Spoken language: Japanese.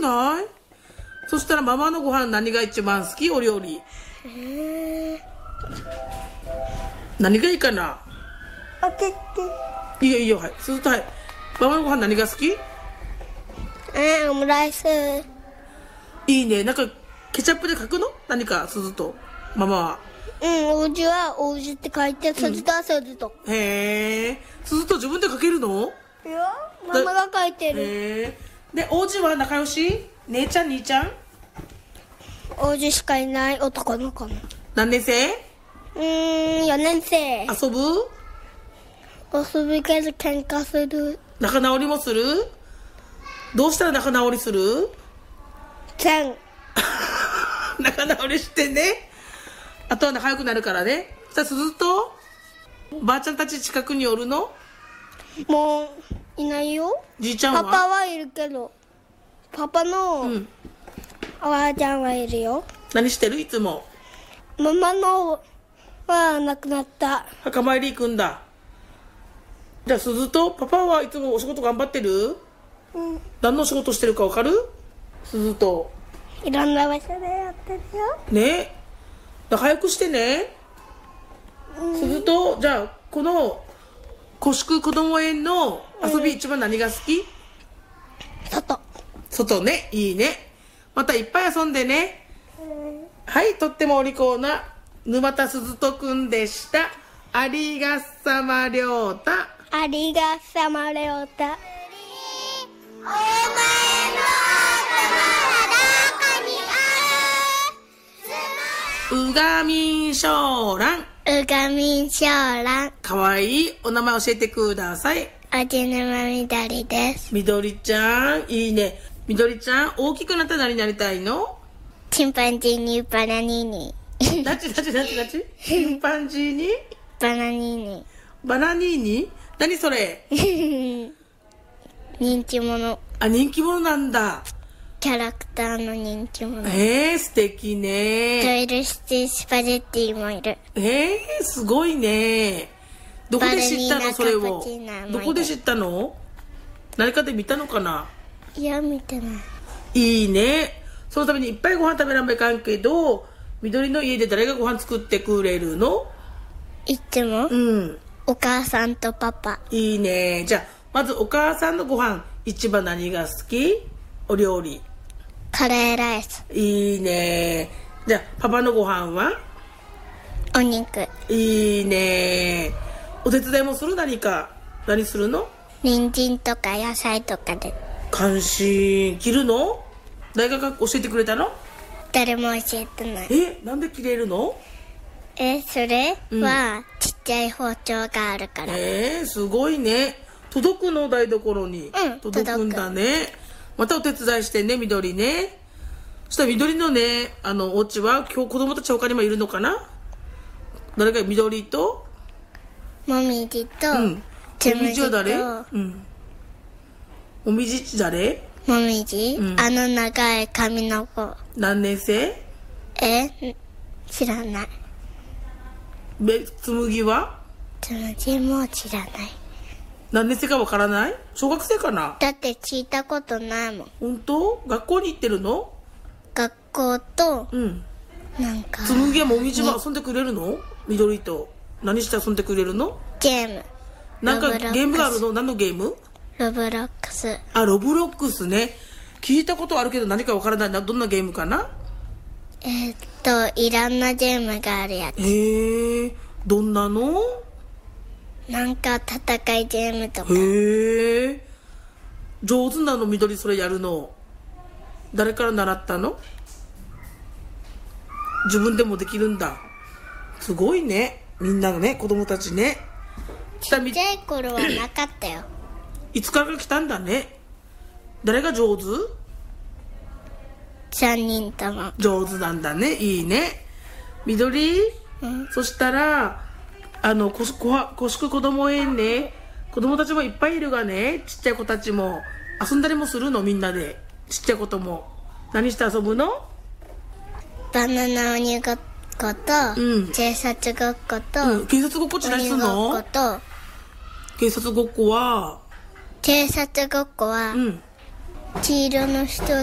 ない？そしたらママのご飯何が一番好き？お料理。何がいいかな？いいよいいよ、はい。すずと、はい。ママのご飯何が好き？ オムライス。 いいね。なんかケチャップで書くの？何かすずとママは。 おじはおじって書いて、すずとはすずと。 へえ。すずと自分で書けるの？ いや、ママが書いてる。 へえ。で、おじは仲良し？姉ちゃん兄ちゃん？ おじしかいない男の子の。 何年生 ？4年生。 遊ぶ？ 遊ぶけど喧嘩する。 仲直りもする？どうしたら仲直りする？仲直りしてね。あとは仲良くなるからね。さあ、すずとばあちゃんたち近くにおるの？ もういないよ。 じいちゃんは？ パパはいるけど、パパのおばあちゃんはいるよ。 何してる？いつも。 ママのは亡くなった。 墓参り行くんだ。じゃあすずとパパはいつもお仕事頑張ってる？何の仕事してるかわかる？すずと。 いろんな場所でやってるよ。 ね。早くしてね。すずと、じゃあこの古宿こども園の遊び一番何が好き？外ね。いいね。またいっぱい遊んでね。はい、とってもお利口な沼田すずとくんでした。ありがさまりょうた。 ありがさまりょうた。お前の頭はどこにある？ うがみんしょうらん。 うがみんしょうらん。 かわいいお名前教えてください。 あじぬまみどりです。 みどりちゃん、いいね。みどりちゃん、大きくなったら何になりたいの？ チンパンジーにバナニーニ。 なちチンパンジーにバナニーニ。 バナニーニ？何それ？ 人気者。 あ、人気者なんだ。 キャラクターの人気者。 素敵ね。 トイルシティスパゲッティもいる。 すごいね。どこで知ったのそれを？どこで知ったの？何かで見たのかな？ いや、見てない。 いいね。そのためにいっぱいご飯食べらんばいかんけど、緑の家で誰がご飯作ってくれるの？ いつも？お母さんとパパ。 いいね。じゃあまずお母さんのご飯一番何が好き？お料理。 カレーライス。 いいね。じゃあパパのご飯は？ お肉。 いいね。お手伝いもする？何するの？ 人参とか野菜とかで。 関心切るの？誰が教えてくれたの？ 誰も教えてない。 なんで切れるの？ それはちっちゃい包丁があるから。 すごいね。届くの？台所に。届くんだね。またお手伝いしてね、緑ね。そしたら緑のね、お家は今日子供たち他にもいるのかな？誰か？緑ともみじと、 つむじは誰？もみじって誰？ もみじ、長い髪の子。 何年生？ 知らない。 つむぎは？ つむじも知らない。 何年生かわからない？小学生かな？ だって聞いたことないもん。 本当？学校に行ってるの？ 学校と、なんかつむぎはもみじは遊んでくれるの？緑と何して遊んでくれるの？ ゲーム。 なんかゲームがあるの？何のゲーム？ ロブロックス。 ロブロックスね。聞いたことあるけど何かわからないな。どんなゲームかな？ いろんなゲームがあるやつ。 どんなの？ なんか戦いゲームとか。 上手なの？緑それやるの。誰から習ったの？自分でもできるんだ。すごいね。みんなのね、子供たちね。 ちっちゃい頃はなかったよ。 いつから来たんだね。誰が上手 ？3人とも上手なんだね。いいね。緑、そしたら古宿こども園ね、子供たちもいっぱいいるがね、ちっちゃい子たちも遊んだりもするの？みんなで。ちっちゃい子とも何して遊ぶの？ バナナ鬼ごっこと、警察ごっこと、 警察ごっこって何するの？ 鬼ごっこと警察ごっこは、 黄色の人が